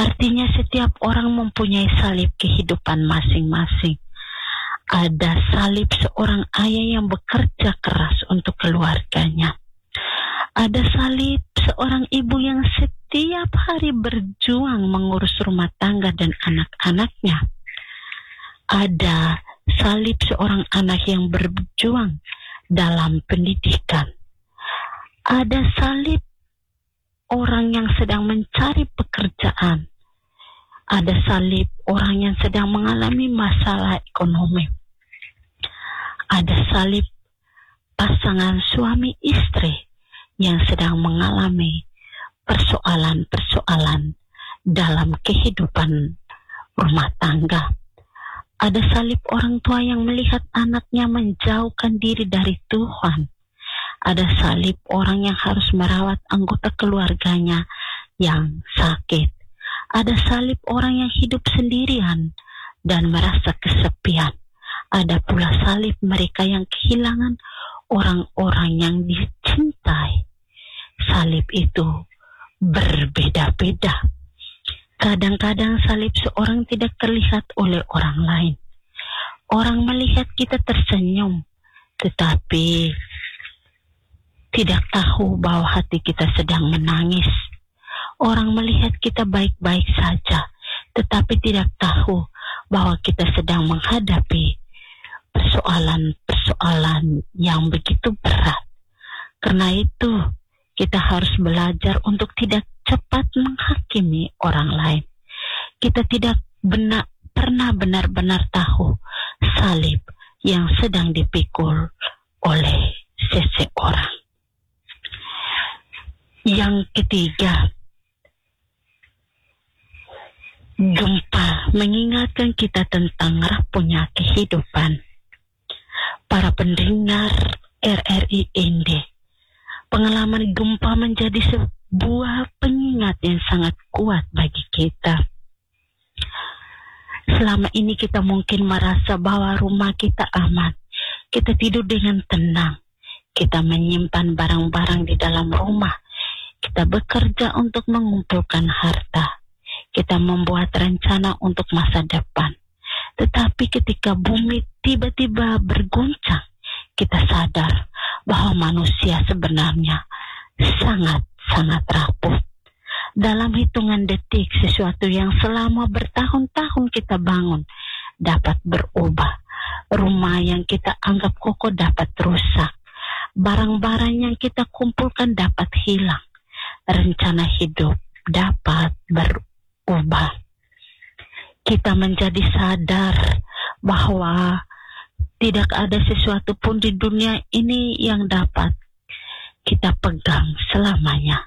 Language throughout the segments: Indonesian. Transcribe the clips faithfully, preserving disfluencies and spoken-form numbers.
Artinya setiap orang mempunyai salib kehidupan masing-masing. Ada salib seorang ayah yang bekerja keras untuk keluarganya. Ada salib seorang ibu yang setiap hari berjuang mengurus rumah tangga dan anak-anaknya. Ada salib seorang anak yang berjuang dalam pendidikan. Ada salib orang yang sedang mencari pekerjaan. Ada salib orang yang sedang mengalami masalah ekonomi. Ada salib pasangan suami istri yang sedang mengalami persoalan-persoalan dalam kehidupan rumah tangga. Ada salib orang tua yang melihat anaknya menjauhkan diri dari Tuhan. Ada salib orang yang harus merawat anggota keluarganya yang sakit. Ada salib orang yang hidup sendirian dan merasa kesepian. Ada pula salib mereka yang kehilangan orang-orang yang dicintai. Salib itu berbeda-beda. Kadang-kadang salib seorang tidak terlihat oleh orang lain. Orang melihat kita tersenyum, tetapi tidak tahu bahwa hati kita sedang menangis. Orang melihat kita baik-baik saja, tetapi tidak tahu bahwa kita sedang menghadapi persoalan-persoalan yang begitu berat. Karena itu, kita harus belajar untuk tidak cepat menghakimi orang lain. Kita tidak benar, pernah benar-benar tahu salib yang sedang dipikul oleh seseorang. Yang ketiga, gempa mengingatkan kita tentang rapuhnya kehidupan. Para pendengar R R I N D, pengalaman gempa menjadi sebuah pengingat yang sangat kuat bagi kita. Selama ini kita mungkin merasa bahwa rumah kita aman. Kita tidur dengan tenang. Kita menyimpan barang-barang di dalam rumah. Kita bekerja untuk mengumpulkan harta. Kita membuat rencana untuk masa depan. Tetapi ketika bumi tiba-tiba berguncang, kita sadar bahwa manusia sebenarnya sangat-sangat rapuh. Dalam hitungan detik, sesuatu yang selama bertahun-tahun kita bangun dapat berubah. Rumah yang kita anggap kokoh dapat rusak. Barang-barang yang kita kumpulkan dapat hilang. Rencana hidup dapat berubah. Kita menjadi sadar bahwa tidak ada sesuatu pun di dunia ini yang dapat kita pegang selamanya.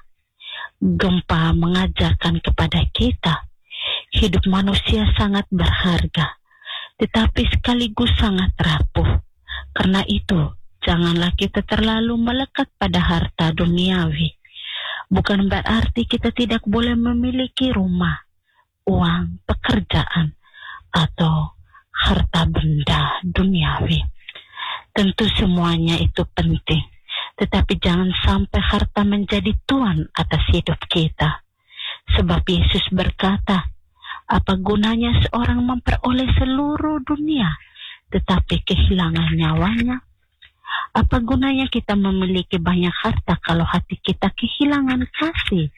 Gempa mengajarkan kepada kita, hidup manusia sangat berharga, tetapi sekaligus sangat rapuh. Karena itu, janganlah kita terlalu melekat pada harta duniawi. Bukan berarti kita tidak boleh memiliki rumah, uang, pekerjaan, atau harta benda duniawi. Tentu semuanya itu penting, tetapi jangan sampai harta menjadi tuan atas hidup kita. Sebab Yesus berkata, apa gunanya seorang memperoleh seluruh dunia, tetapi kehilangan nyawanya? Apa gunanya kita memiliki banyak harta kalau hati kita kehilangan kasih?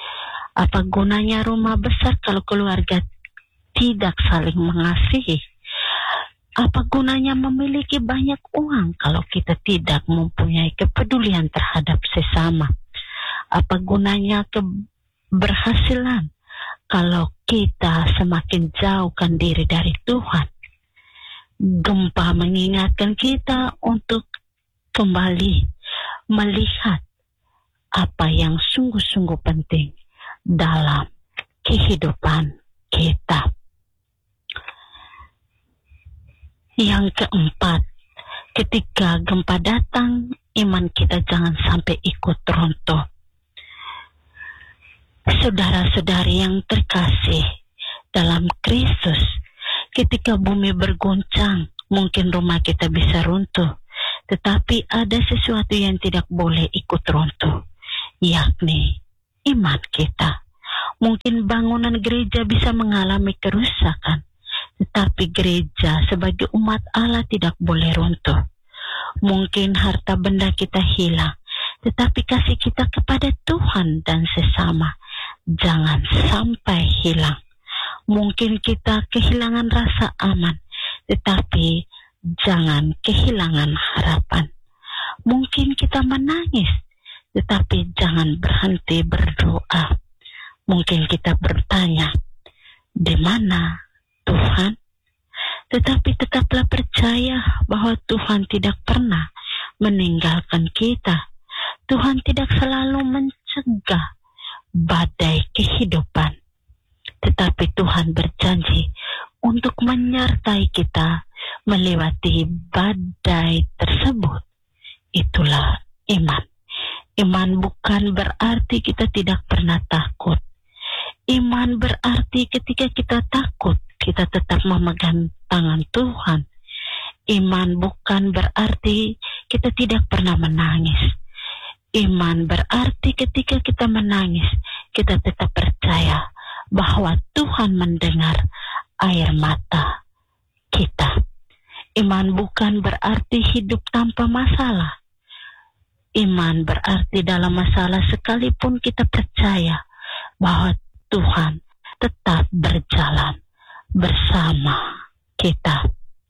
Apa gunanya rumah besar kalau keluarga tidak saling mengasihi? Apa gunanya memiliki banyak uang kalau kita tidak mempunyai kepedulian terhadap sesama? Apa gunanya keberhasilan kalau kita semakin jauhkan diri dari Tuhan? Gempa mengingatkan kita untuk kembali melihat apa yang sungguh-sungguh penting dalam kehidupan kita. Yang keempat, ketika gempa datang, iman kita jangan sampai ikut runtuh. Saudara-saudari yang terkasih dalam Kristus, ketika bumi berguncang, mungkin rumah kita bisa runtuh. Tetapi ada sesuatu yang tidak boleh ikut runtuh, yakni iman kita. Mungkin bangunan gereja bisa mengalami kerusakan, tetapi gereja sebagai umat Allah tidak boleh runtuh. Mungkin harta benda kita hilang, tetapi kasih kita kepada Tuhan dan sesama jangan sampai hilang. Mungkin kita kehilangan rasa aman, tetapi jangan kehilangan harapan. Mungkin kita menangis, tetapi jangan berhenti berdoa. Mungkin kita bertanya, di mana Tuhan? Tetapi tetaplah percaya bahwa Tuhan tidak pernah meninggalkan kita. Tuhan tidak selalu mencegah badai kehidupan, tetapi Tuhan berjanji untuk menyertai kita melewati badai tersebut. Itulah iman. Iman bukan berarti kita tidak pernah takut. Iman berarti ketika kita takut, kita tetap memegang tangan Tuhan. Iman bukan berarti kita tidak pernah menangis. Iman berarti ketika kita menangis, kita tetap percaya bahwa Tuhan mendengar air mata kita. Iman bukan berarti hidup tanpa masalah. Iman berarti dalam masalah sekalipun kita percaya bahwa Tuhan tetap berjalan bersama kita.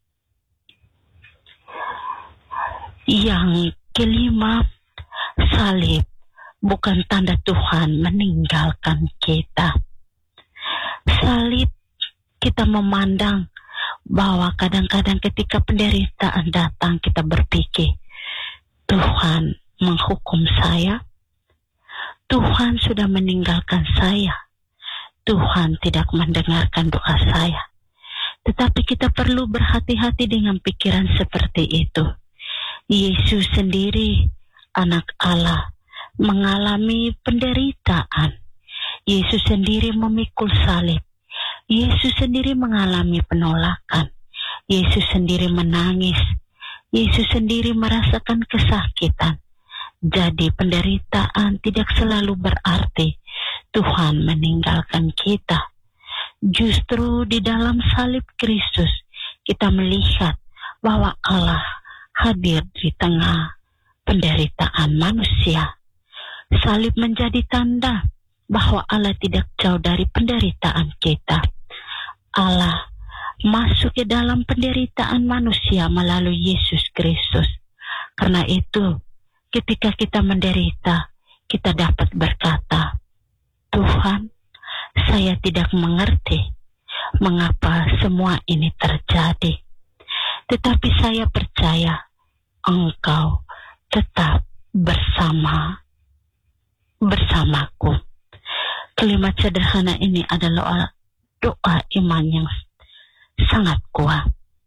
Yang kelima, salib bukan tanda Tuhan meninggalkan kita. Salib kita memandang bahwa kadang-kadang ketika penderitaan datang kita berpikir, Tuhan menghukum saya, Tuhan sudah meninggalkan saya, Tuhan tidak mendengarkan doa saya. Tetapi kita perlu berhati-hati dengan pikiran seperti itu. Yesus sendiri, anak Allah, mengalami penderitaan. Yesus sendiri memikul salib. Yesus sendiri mengalami penolakan. Yesus sendiri menangis. Yesus sendiri merasakan kesakitan. Jadi penderitaan tidak selalu berarti Tuhan meninggalkan kita. Justru di dalam salib Kristus kita melihat bahwa Allah hadir di tengah penderitaan manusia. Salib menjadi tanda bahwa Allah tidak jauh dari penderitaan kita. Allah masuk ke dalam penderitaan manusia melalui Yesus Kristus. Karena itu, ketika kita menderita, kita dapat berkata, Tuhan, saya tidak mengerti mengapa semua ini terjadi. Tetapi saya percaya Engkau tetap bersama bersamaku. Kalimat sederhana ini adalah doa iman yang sangat kuat.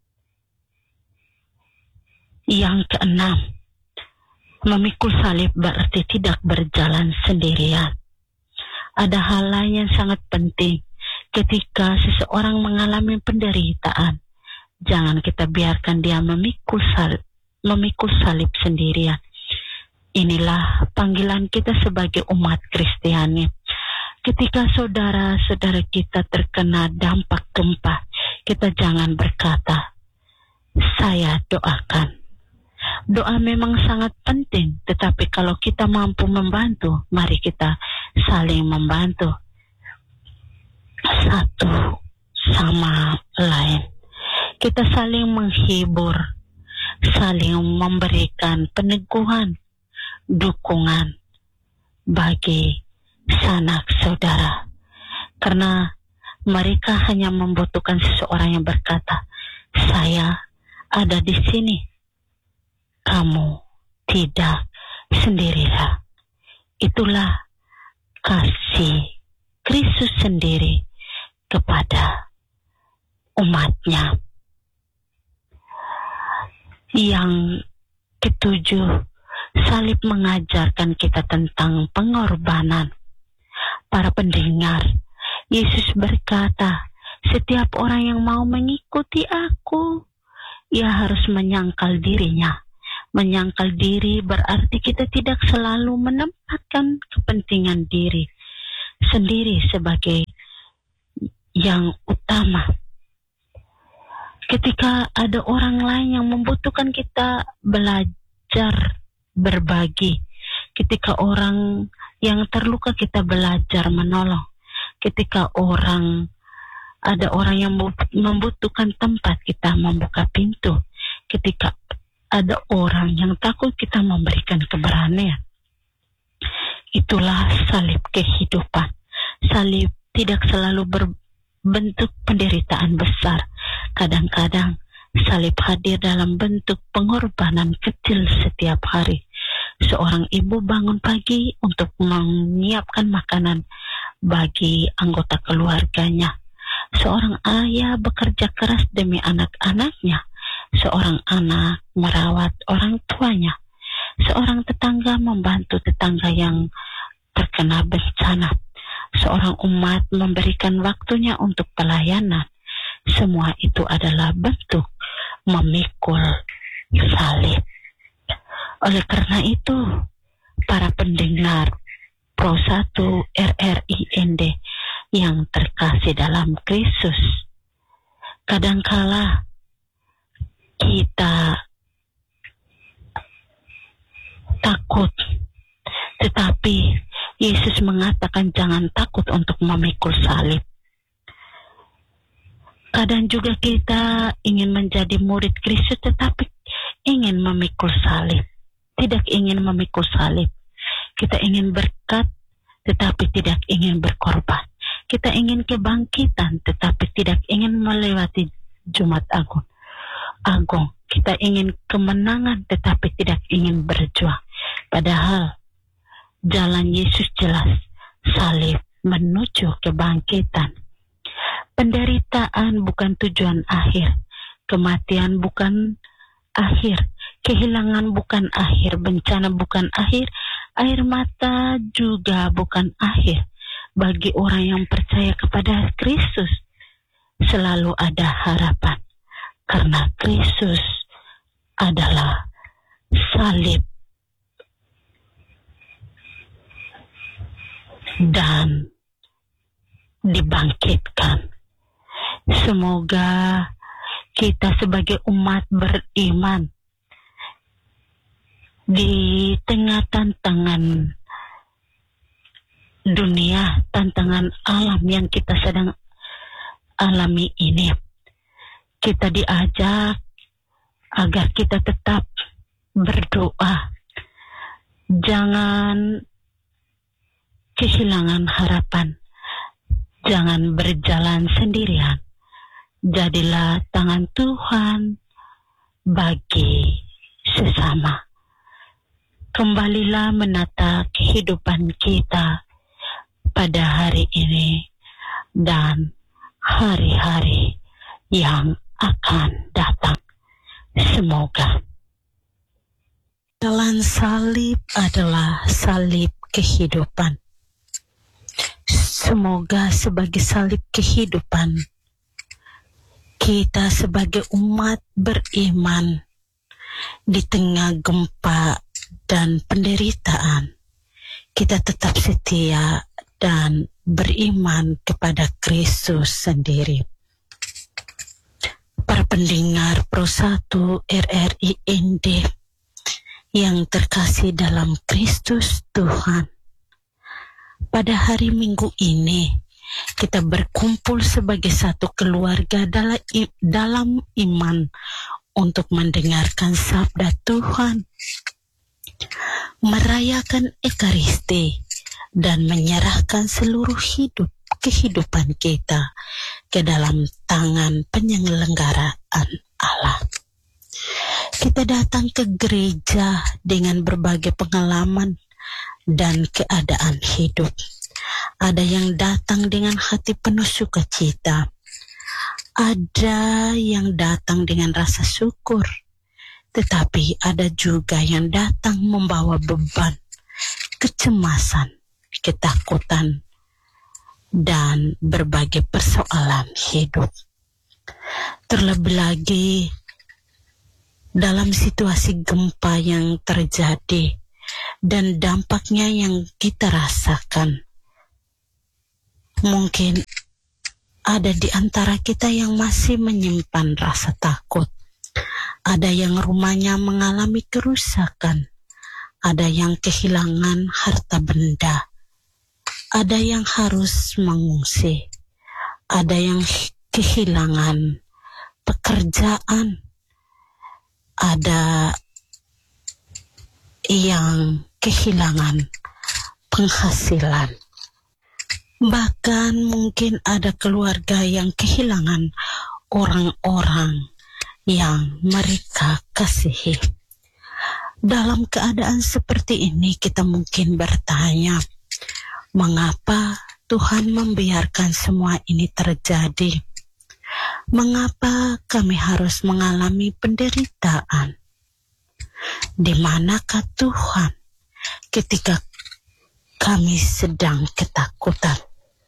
Yang keenam, memikul salib berarti tidak berjalan sendirian. Ada hal lain yang sangat penting ketika seseorang mengalami penderitaan. Jangan kita biarkan dia memikul salib, memikul salib sendirian. Inilah panggilan kita sebagai umat Kristiani. Ketika saudara-saudara kita terkena dampak gempa, kita jangan berkata, saya doakan. Doa memang sangat penting, tetapi kalau kita mampu membantu, mari kita saling membantu satu sama lain. Kita saling menghibur, saling memberikan peneguhan, dukungan bagi sanak saudara. Karena mereka hanya membutuhkan seseorang yang berkata, saya ada di sini. Kamu tidak sendirilah. Itulah kasih Kristus sendiri kepada umatnya. Yang ketujuh, salib mengajarkan kita tentang pengorbanan. Para pendengar, Yesus berkata, setiap orang yang mau mengikuti aku, ia harus menyangkal dirinya. Menyangkal diri berarti kita tidak selalu menempatkan kepentingan diri. sendiri sebagai yang utama. Ketika ada orang lain yang membutuhkan kita belajar berbagi. Ketika orang yang terluka kita belajar menolong. Ketika orang ada orang yang membutuhkan tempat kita membuka pintu. Ketika ada orang yang takut kita memberikan keberanian. Itulah salib kehidupan. Salib tidak selalu berbentuk penderitaan besar. Kadang-kadang salib hadir dalam bentuk pengorbanan kecil setiap hari. Seorang ibu bangun pagi untuk menyiapkan makanan bagi anggota keluarganya. Seorang ayah bekerja keras demi anak-anaknya. Seorang anak merawat orang tuanya. Seorang tetangga membantu tetangga yang terkena bencana. Seorang umat memberikan waktunya untuk pelayanan. Semua itu adalah bentuk memikul salib. Oleh karena itu, para pendengar Pro satu R R I N D yang terkasih dalam Kristus, kadangkala kita takut, tetapi Yesus mengatakan jangan takut untuk memikul salib. Kadang juga kita ingin menjadi murid Kristus tetapi ingin memikul salib. Tidak ingin memikul salib. Kita ingin berkat tetapi tidak ingin berkorban. Kita ingin kebangkitan tetapi tidak ingin melewati Jumat Agung. Agung. Kita ingin kemenangan tetapi tidak ingin berjuang. Padahal jalan Yesus jelas. Salib menuju kebangkitan. Penderitaan bukan tujuan akhir. Kematian bukan akhir. Kehilangan bukan akhir. Bencana bukan akhir. Air mata juga bukan akhir. Bagi orang yang percaya kepada Kristus, selalu ada harapan. Karena Kristus adalah salib dan dibangkitkan. Semoga kita sebagai umat beriman di tengah tantangan dunia, tantangan alam yang kita sedang alami ini, kita diajak agar kita tetap berdoa. Jangan kehilangan harapan. Jangan berjalan sendirian. Jadilah tangan Tuhan bagi sesama. Kembalilah menata kehidupan kita pada hari ini dan hari-hari yang akan datang. Semoga jalan salib adalah salib kehidupan. Semoga sebagai salib kehidupan, kita sebagai umat beriman di tengah gempa dan penderitaan, kita tetap setia dan beriman kepada Kristus sendiri. Para pendengar Pro satu R R I N D yang terkasih dalam Kristus Tuhan, pada hari Minggu ini kita berkumpul sebagai satu keluarga dalam, dalam iman untuk mendengarkan sabda Tuhan, merayakan Ekaristi, dan menyerahkan seluruh hidup kehidupan kita ke dalam tangan penyelenggaraan Allah. Kita datang ke gereja dengan berbagai pengalaman dan keadaan hidup. Ada yang datang dengan hati penuh sukacita. Ada yang datang dengan rasa syukur. Tetapi ada juga yang datang membawa beban, kecemasan, ketakutan, dan berbagai persoalan hidup. Terlebih lagi dalam situasi gempa yang terjadi dan dampaknya yang kita rasakan. Mungkin ada di antara kita yang masih menyimpan rasa takut. Ada yang rumahnya mengalami kerusakan. Ada yang kehilangan harta benda. Ada yang harus mengungsi. Ada yang kehilangan pekerjaan. Ada yang kehilangan penghasilan. Bahkan mungkin ada keluarga yang kehilangan orang-orang yang mereka kasihi. Dalam keadaan seperti ini kita mungkin bertanya, mengapa Tuhan membiarkan semua ini terjadi? Mengapa kami harus mengalami penderitaan? Di manakah Tuhan ketika kami sedang ketakutan?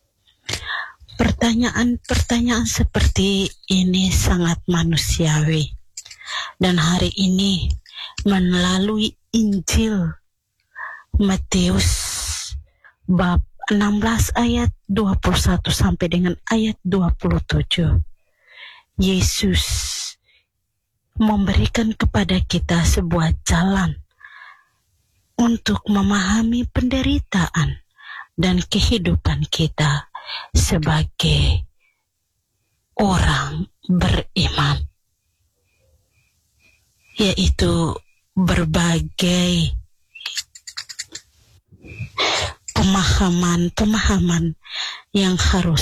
Pertanyaan-pertanyaan seperti ini sangat manusiawi. Dan hari ini melalui Injil Matius bab enam belas ayat dua puluh satu sampai dengan ayat dua puluh tujuh, Yesus memberikan kepada kita sebuah jalan untuk memahami penderitaan dan kehidupan kita sebagai orang beriman, yaitu berbagai pemahaman-pemahaman yang harus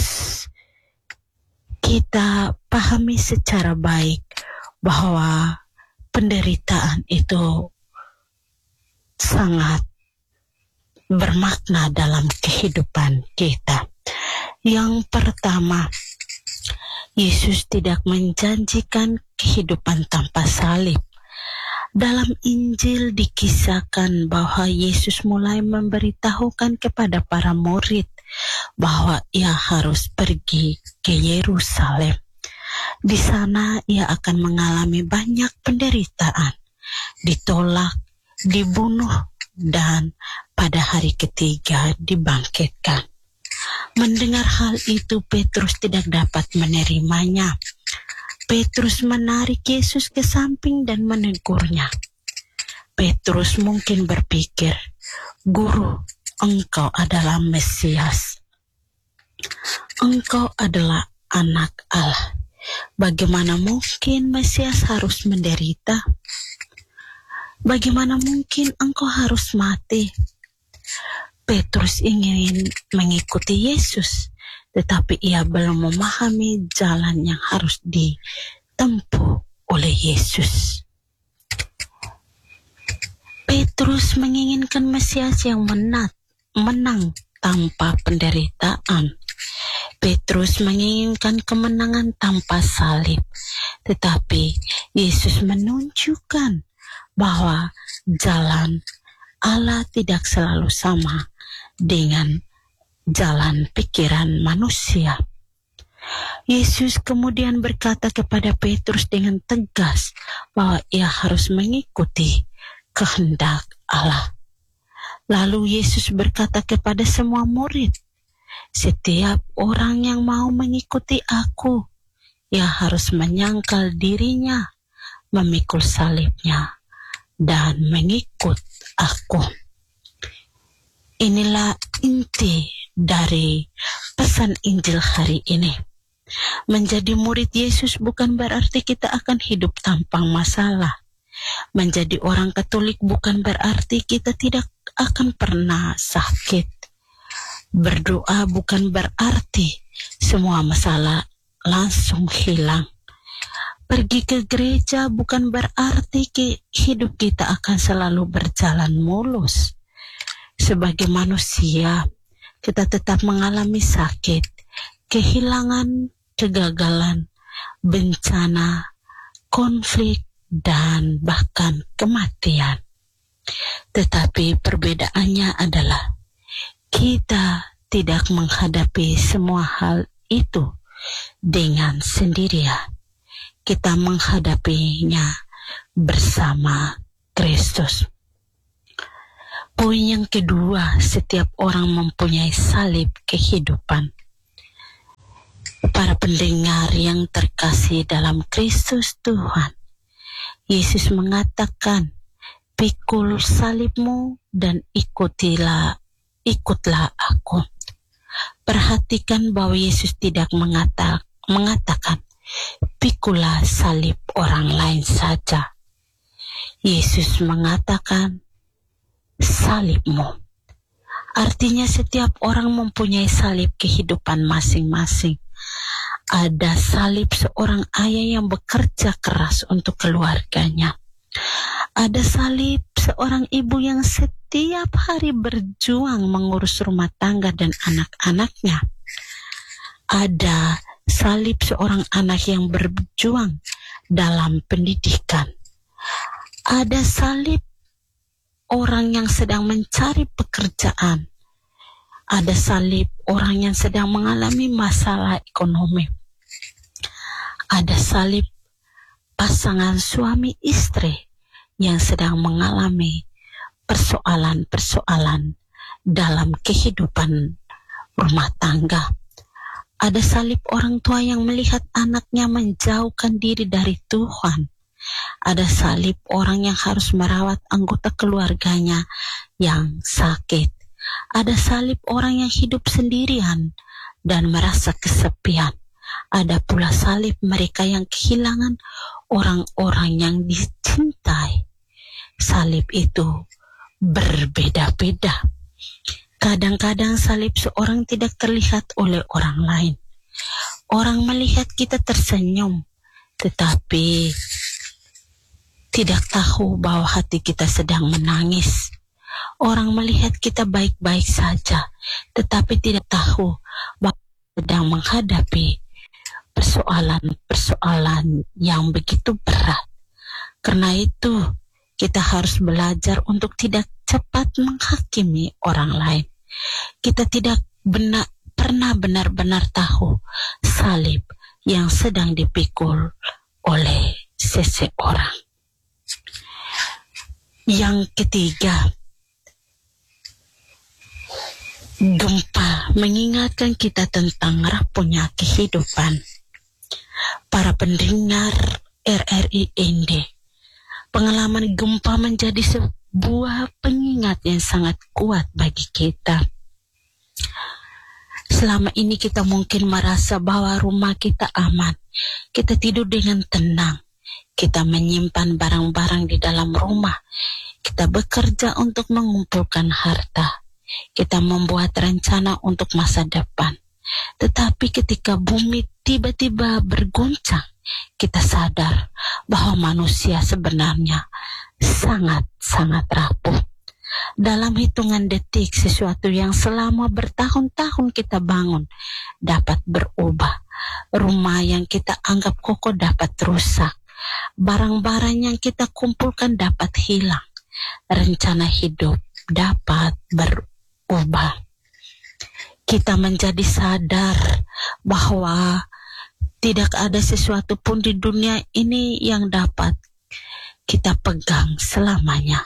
kita pahami secara baik, bahwa penderitaan itu sangat bermakna dalam kehidupan kita. Yang pertama, Yesus tidak menjanjikan kehidupan tanpa salib. Dalam Injil dikisahkan bahwa Yesus mulai memberitahukan kepada para murid bahwa ia harus pergi ke Yerusalem. Di sana ia akan mengalami banyak penderitaan, ditolak, dibunuh, dan pada hari ketiga dibangkitkan. Mendengar hal itu, Petrus tidak dapat menerimanya. Petrus menarik Yesus ke samping dan menegurnya. Petrus mungkin berpikir, "Guru, engkau adalah Mesias. Engkau adalah anak Allah. Bagaimana mungkin Mesias harus menderita? Bagaimana mungkin engkau harus mati?" Petrus ingin mengikuti Yesus, tetapi ia belum memahami jalan yang harus ditempuh oleh Yesus. Petrus menginginkan Mesias yang menang, menang tanpa penderitaan. Petrus menginginkan kemenangan tanpa salib, tetapi Yesus menunjukkan bahwa jalan Allah tidak selalu sama dengan jalan pikiran manusia. Yesus kemudian berkata kepada Petrus dengan tegas bahwa ia harus mengikuti kehendak Allah. Lalu Yesus berkata kepada semua murid, "Setiap orang yang mau mengikuti aku, ia harus menyangkal dirinya, memikul salibnya, dan mengikut aku." Inilah inti dari pesan Injil hari ini. Menjadi murid Yesus bukan berarti kita akan hidup tanpa masalah. Menjadi orang Katolik bukan berarti kita tidak akan pernah sakit. Berdoa bukan berarti semua masalah langsung hilang. Pergi ke gereja bukan berarti hidup kita akan selalu berjalan mulus. Sebagai manusia, kita tetap mengalami sakit, kehilangan, kegagalan, bencana, konflik, dan bahkan kematian. Tetapi perbedaannya adalah kita tidak menghadapi semua hal itu dengan sendirian. Kita menghadapinya bersama Kristus. Poin yang kedua, setiap orang mempunyai salib kehidupan. Para pendengar yang terkasih dalam Kristus Tuhan, Yesus mengatakan, pikul salibmu dan ikutilah, ikutlah aku. Perhatikan bahwa Yesus tidak mengata, mengatakan, pikulah salib orang lain saja. Yesus mengatakan, salibmu. Artinya setiap orang mempunyai salib kehidupan masing-masing. Ada salib seorang ayah yang bekerja keras untuk keluarganya. Ada salib seorang ibu yang setiap hari berjuang mengurus rumah tangga dan anak-anaknya. Ada salib seorang anak yang berjuang dalam pendidikan. Ada salib orang yang sedang mencari pekerjaan. Ada salib orang yang sedang mengalami masalah ekonomi. Ada salib pasangan suami istri yang sedang mengalami persoalan-persoalan dalam kehidupan rumah tangga. Ada salib orang tua yang melihat anaknya menjauhkan diri dari Tuhan. Ada salib orang yang harus merawat anggota keluarganya yang sakit. Ada salib orang yang hidup sendirian dan merasa kesepian. Ada pula salib mereka yang kehilangan orang-orang yang dicintai. Salib itu berbeda-beda. Kadang-kadang salib seorang tidak terlihat oleh orang lain. Orang melihat kita tersenyum, tetapi tidak tahu bahwa hati kita sedang menangis. Orang melihat kita baik-baik saja, tetapi tidak tahu bahwa sedang menghadapi persoalan-persoalan yang begitu berat. Karena itu, kita harus belajar untuk tidak cepat menghakimi orang lain. Kita tidak benar, pernah benar-benar tahu salib yang sedang dipikul oleh seseorang. Yang ketiga, gempa mengingatkan kita tentang rapuhnya kehidupan. Para pendengar R R I N D, pengalaman gempa menjadi sebuah pengingat yang sangat kuat bagi kita. Selama ini kita mungkin merasa bahwa rumah kita aman, kita tidur dengan tenang, kita menyimpan barang-barang di dalam rumah, kita bekerja untuk mengumpulkan harta, kita membuat rencana untuk masa depan. Tetapi ketika bumi tiba-tiba berguncang, kita sadar bahwa manusia sebenarnya sangat-sangat rapuh. Dalam hitungan detik, sesuatu yang selama bertahun-tahun kita bangun dapat berubah. Rumah yang kita anggap kokoh dapat rusak. Barang-barang yang kita kumpulkan dapat hilang. Rencana hidup dapat berubah. Kita menjadi sadar bahwa tidak ada sesuatu pun di dunia ini yang dapat kita pegang selamanya.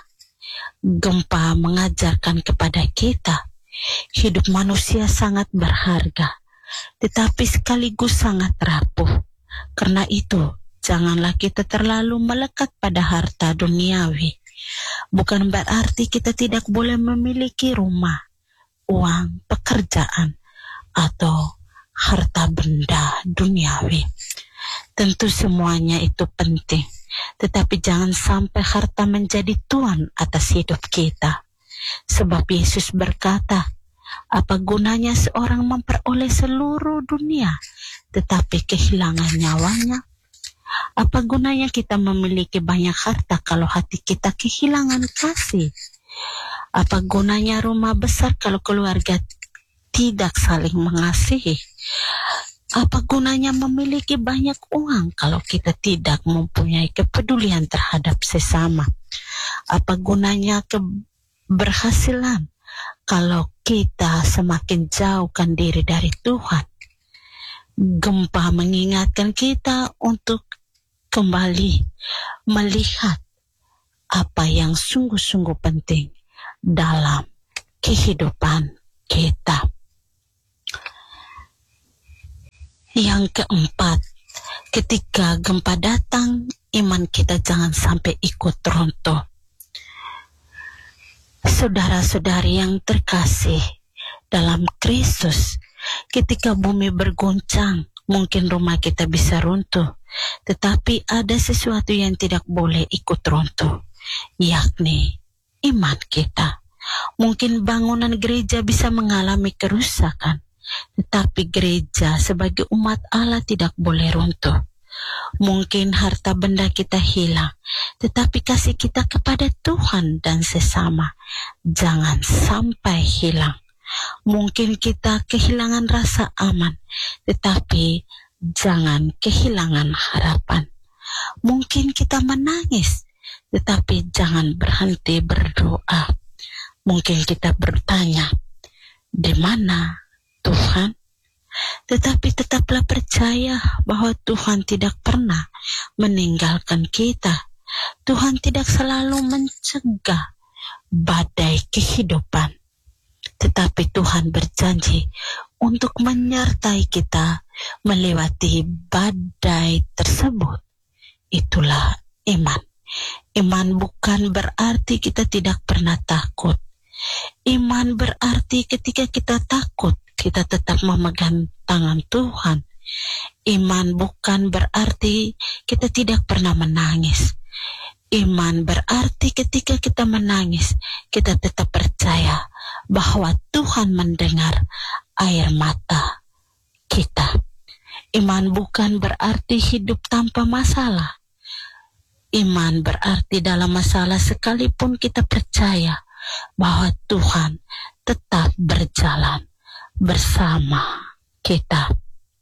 Gempa mengajarkan kepada kita, hidup manusia sangat berharga, tetapi sekaligus sangat rapuh. Karena itu, janganlah kita terlalu melekat pada harta duniawi. Bukan berarti kita tidak boleh memiliki rumah, uang, pekerjaan, atau harta benda duniawi. Tentu semuanya itu penting, tetapi jangan sampai harta menjadi tuan atas hidup kita. Sebab Yesus berkata, apa gunanya seorang memperoleh seluruh dunia, tetapi kehilangan nyawanya? Apa gunanya kita memiliki banyak harta kalau hati kita kehilangan kasih? Apa gunanya rumah besar kalau keluarga tidak saling mengasihi? Apa gunanya memiliki banyak uang kalau kita tidak mempunyai kepedulian terhadap sesama? Apa gunanya keberhasilan kalau kita semakin jauhkan diri dari Tuhan? Gempa mengingatkan kita untuk kembali melihat apa yang sungguh-sungguh penting dalam kehidupan kita. Yang keempat, ketika gempa datang, iman kita jangan sampai ikut runtuh. Saudara-saudari yang terkasih dalam Kristus, ketika bumi berguncang, mungkin rumah kita bisa runtuh, tetapi ada sesuatu yang tidak boleh ikut runtuh, yakni iman kita. Mungkin bangunan gereja bisa mengalami kerusakan, tetapi gereja sebagai umat Allah tidak boleh runtuh. Mungkin harta benda kita hilang, tetapi kasih kita kepada Tuhan dan sesama jangan sampai hilang. Mungkin kita kehilangan rasa aman, tetapi jangan kehilangan harapan. Mungkin kita menangis, tetapi jangan berhenti berdoa. Mungkin kita bertanya, di mana Tuhan? Tetapi tetaplah percaya bahwa Tuhan tidak pernah meninggalkan kita. Tuhan tidak selalu mencegah badai kehidupan, tetapi Tuhan berjanji untuk menyertai kita melewati badai tersebut. Itulah iman. Iman bukan berarti kita tidak pernah takut. Iman berarti ketika kita takut, kita tetap memegang tangan Tuhan. Iman bukan berarti kita tidak pernah menangis. Iman berarti ketika kita menangis, kita tetap percaya bahwa Tuhan mendengar air mata kita. Iman bukan berarti hidup tanpa masalah. Iman berarti dalam masalah sekalipun kita percaya bahwa Tuhan tetap berjalan bersama kita.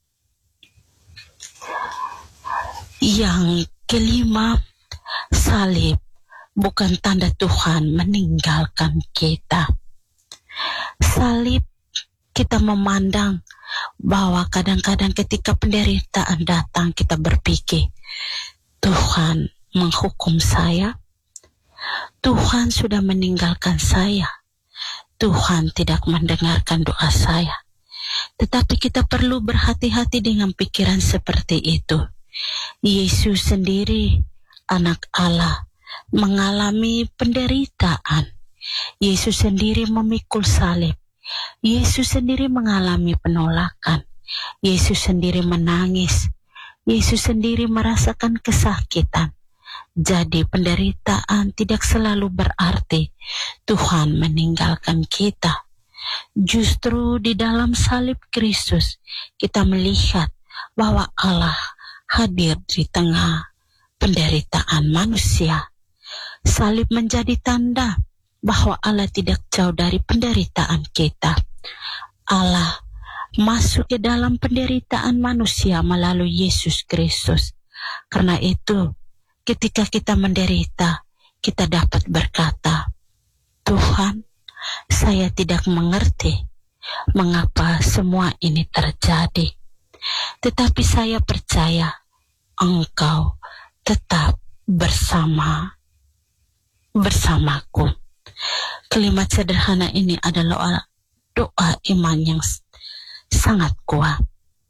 Yang kelima, salib bukan tanda Tuhan meninggalkan kita. Salib kita memandang bahwa kadang-kadang ketika penderitaan datang kita berpikir, Tuhan menghukum saya, Tuhan sudah meninggalkan saya, Tuhan tidak mendengarkan doa saya. Tetapi kita perlu berhati-hati dengan pikiran seperti itu. Yesus sendiri, anak Allah, mengalami penderitaan. Yesus sendiri memikul salib. Yesus sendiri mengalami penolakan. Yesus sendiri menangis. Yesus sendiri merasakan kesakitan. Jadi penderitaan tidak selalu berarti Tuhan meninggalkan kita. Justru di dalam salib Kristus kita melihat bahwa Allah hadir di tengah penderitaan manusia. Salib menjadi tanda bahwa Allah tidak jauh dari penderitaan kita. Allah masuk ke dalam penderitaan manusia melalui Yesus Kristus. Karena itu, ketika kita menderita, kita dapat berkata, Tuhan, saya tidak mengerti mengapa semua ini terjadi. Tetapi saya percaya Engkau tetap bersama bersamaku. Kalimat sederhana ini adalah doa iman yang sangat kuat.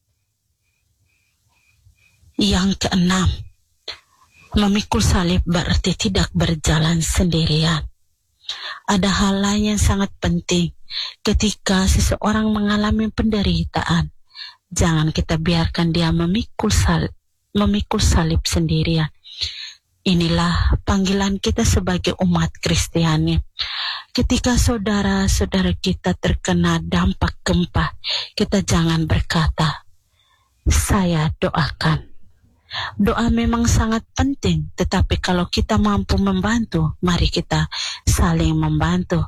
Yang keenam, memikul salib berarti tidak berjalan sendirian. Ada hal lain yang sangat penting ketika seseorang mengalami penderitaan. Jangan kita biarkan dia memikul salib, memikul salib sendirian. Inilah panggilan kita sebagai umat Kristiani. Ketika saudara-saudara kita terkena dampak gempa, kita jangan berkata, saya doakan. Doa memang sangat penting, tetapi kalau kita mampu membantu, mari kita saling membantu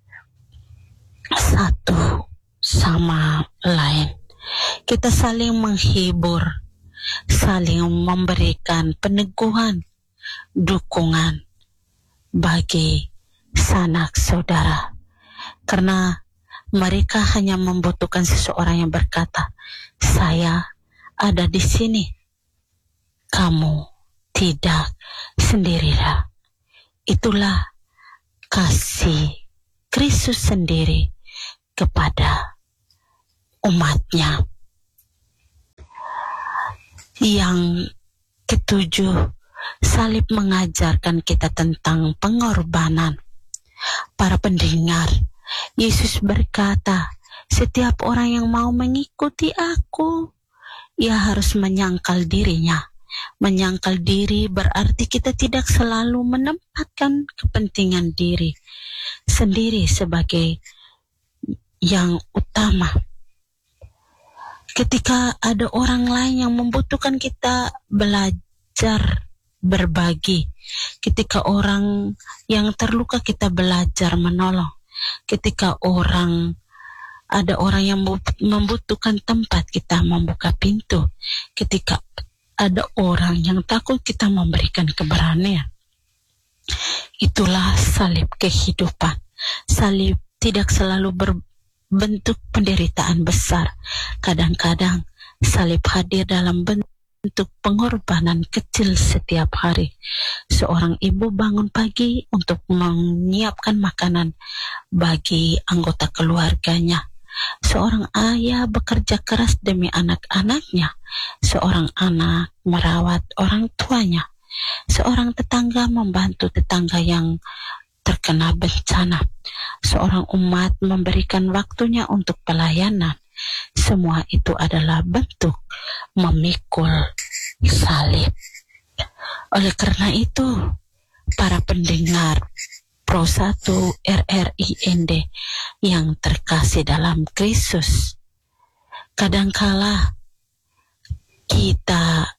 satu sama lain. Kita saling menghibur, saling memberikan peneguhan, dukungan bagi sanak saudara. Karena mereka hanya membutuhkan seseorang yang berkata, saya ada di sini. Kamu tidak sendirilah. Itulah kasih Kristus sendiri kepada umatnya. Yang ketujuh, salib mengajarkan kita tentang pengorbanan. Para pendengar, Yesus berkata, setiap orang yang mau mengikuti aku, ia harus menyangkal dirinya. Menyangkal diri berarti kita tidak selalu menempatkan kepentingan diri sendiri sebagai yang utama. Ketika ada orang lain yang membutuhkan, kita belajar berbagi. Ketika orang yang terluka, kita belajar menolong. Ketika orang ada orang yang membutuhkan tempat, kita membuka pintu. Ketika ada orang yang takut, kita memberikan keberanian. Itulah salib kehidupan. Salib tidak selalu berbentuk penderitaan besar. Kadang-kadang salib hadir dalam bentuk pengorbanan kecil setiap hari. Seorang ibu bangun pagi untuk menyiapkan makanan bagi anggota keluarganya. Seorang ayah bekerja keras demi anak-anaknya. Seorang anak merawat orang tuanya. Seorang tetangga membantu tetangga yang terkena bencana. Seorang umat memberikan waktunya untuk pelayanan. Semua itu adalah bentuk memikul salib. Oleh karena itu, para pendengar Pro satu R R I N D yang terkasih dalam Kristus, kadangkala kita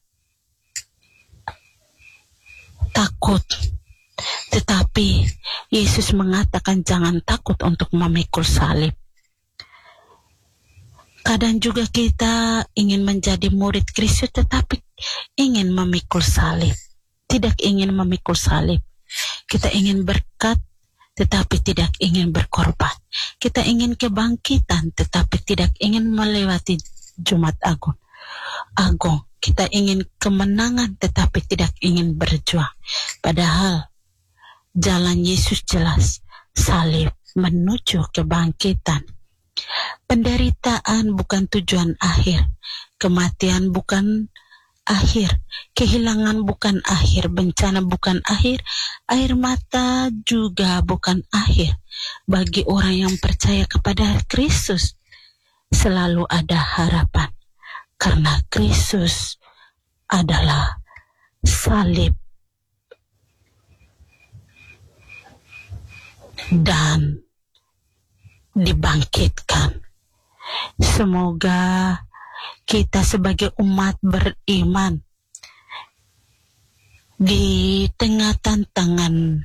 takut, tetapi Yesus mengatakan jangan takut untuk memikul salib. Kadang juga kita ingin menjadi murid Kristus tetapi ingin memikul salib, tidak ingin memikul salib. Kita ingin berkat tetapi tidak ingin berkorban. Kita ingin kebangkitan tetapi tidak ingin melewati Jumat Agung. Agung. Kita ingin kemenangan tetapi tidak ingin berjuang. Padahal jalan Yesus jelas, salib menuju kebangkitan. Penderitaan bukan tujuan akhir. Kematian bukan akhir. Kehilangan bukan akhir. Bencana bukan akhir. Air mata juga bukan akhir. Bagi orang yang percaya kepada Kristus, selalu ada harapan. Karena Kristus adalah salib dan dibangkitkan. Semoga kita sebagai umat beriman di tengah tantangan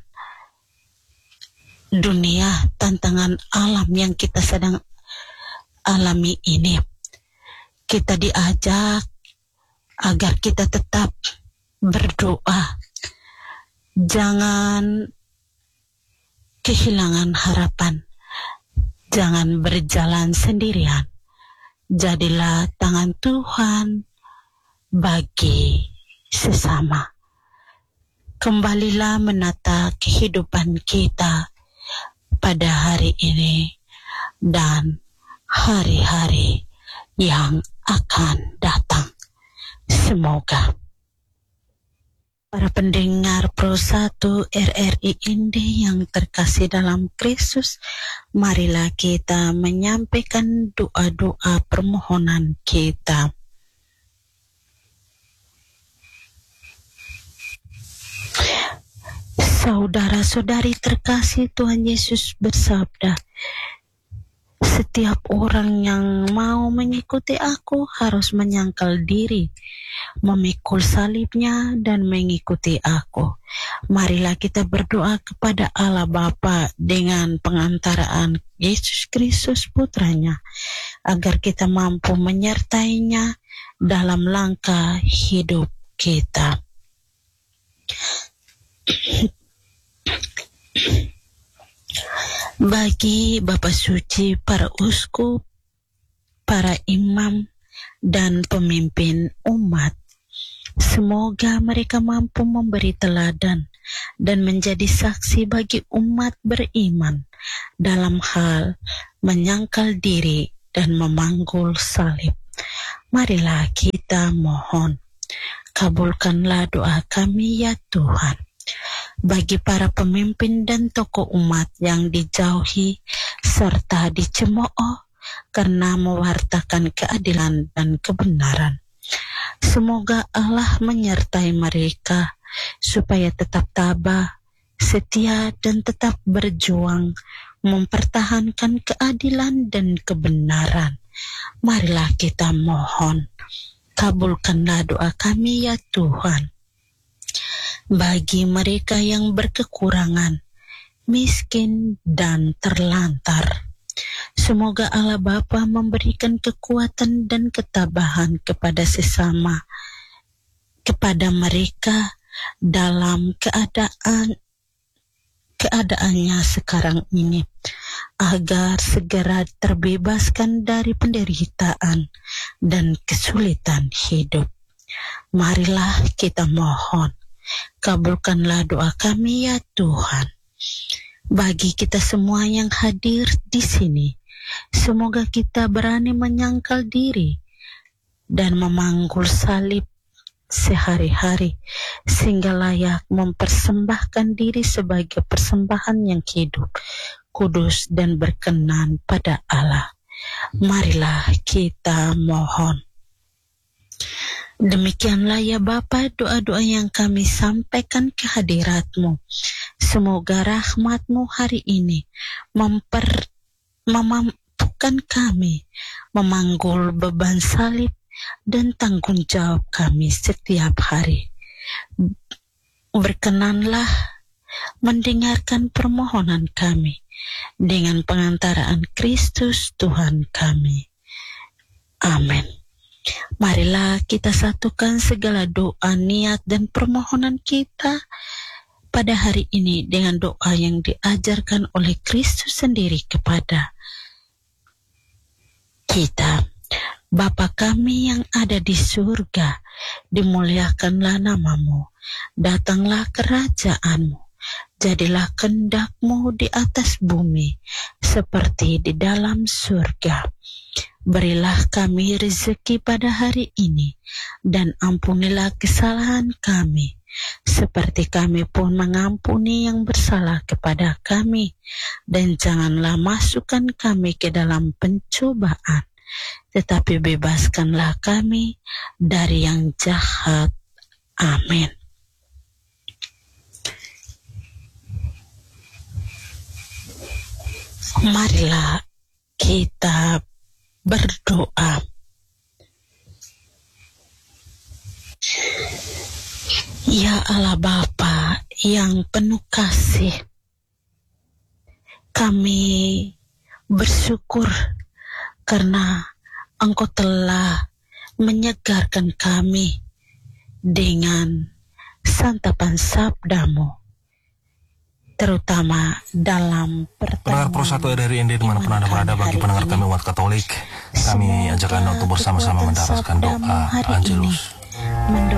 dunia, tantangan alam yang kita sedang alami ini, kita diajak agar kita tetap berdoa. Jangan kehilangan harapan. Jangan berjalan sendirian. Jadilah tangan Tuhan bagi sesama. Kembalilah menata kehidupan kita pada hari ini dan hari-hari yang akan datang. Semoga para pendengar Pro satu R R I N D yang terkasih dalam Kristus, marilah kita menyampaikan doa-doa permohonan kita. Saudara-saudari terkasih, Tuhan Yesus bersabda, setiap orang yang mau mengikuti aku harus menyangkal diri, memikul salibnya dan mengikuti aku. Marilah kita berdoa kepada Allah Bapa dengan pengantaraan Yesus Kristus Putranya, agar kita mampu menyertainya dalam langkah hidup kita. Bagi Bapak Suci, para uskup, para imam, dan pemimpin umat, semoga mereka mampu memberi teladan dan menjadi saksi bagi umat beriman dalam hal menyangkal diri dan memanggul salib. Marilah kita mohon. kabulkanlah doa kami ya Tuhan. Bagi para pemimpin dan tokoh umat yang dijauhi serta dicemooh karena mewartakan keadilan dan kebenaran, semoga Allah menyertai mereka supaya tetap tabah, setia, dan tetap berjuang mempertahankan keadilan dan kebenaran. Marilah kita mohon, kabulkanlah doa kami ya Tuhan. Bagi mereka yang berkekurangan, miskin, dan terlantar, semoga Allah Bapa memberikan kekuatan dan ketabahan kepada sesama, kepada mereka dalam keadaan keadaannya sekarang ini, agar segera terbebaskan dari penderitaan dan kesulitan hidup. Marilah kita mohon, kabulkanlah doa kami ya Tuhan. Bagi kita semua yang hadir di sini, semoga kita berani menyangkal diri dan memanggul salib sehari-hari, sehingga layak mempersembahkan diri sebagai persembahan yang hidup, kudus, dan berkenan pada Allah. Marilah kita mohon. Demikianlah ya Bapa doa-doa yang kami sampaikan ke hadirat-Mu. Semoga rahmat-Mu hari ini memper, memampukan kami memanggul beban salib dan tanggung jawab kami setiap hari. Berkenanlah mendengarkan permohonan kami dengan pengantaraan Kristus Tuhan kami. Amin. Marilah kita satukan segala doa, niat, dan permohonan kita pada hari ini dengan doa yang diajarkan oleh Kristus sendiri kepada kita. Bapa kami yang ada di surga, dimuliakanlah nama-Mu, datanglah kerajaan-Mu, jadilah kehendak-Mu di atas bumi, seperti di dalam surga. Berilah kami rezeki pada hari ini, dan ampunilah kesalahan kami, seperti kami pun mengampuni yang bersalah kepada kami, dan janganlah masukkan kami ke dalam pencobaan, tetapi bebaskanlah kami dari yang jahat. Amin. Marilah kita berdoa. Ya Allah Bapa yang penuh kasih, kami bersyukur karena Engkau telah menyegarkan kami dengan santapan sabda-Mu, terutama dalam pertemuan. Pendengar Pro satu R R I N D dimanapun Anda berada, bagi pendengar kami umat Katolik, kami ajak Anda untuk bersama-sama mendapatkan doa Angelus.